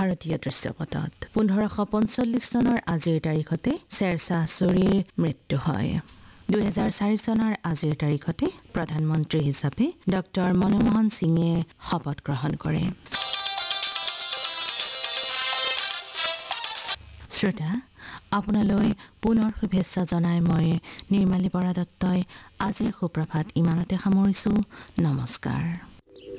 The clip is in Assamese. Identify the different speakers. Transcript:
Speaker 1: ভাৰতীয় দৃশ্যপটত 1545 চনৰ আজিৰ তাৰিখতে শ্বেৰশ্বাহ ছুৰীৰ মৃত্যু হয়। 2004 চনৰ আজিৰ তাৰিখতে প্ৰধানমন্ত্ৰী হিচাপে ডক্টৰ মনমোহন সিঙে শপত গ্ৰহণ কৰে। শ্ৰোতা, আপোনালৈ পুনৰ শুভেচ্ছা জনাই মই নিৰ্মালী বৰা দত্তই আজিৰ সুপ্ৰভাত ইমানতে সামৰিছোঁ। নমস্কাৰ।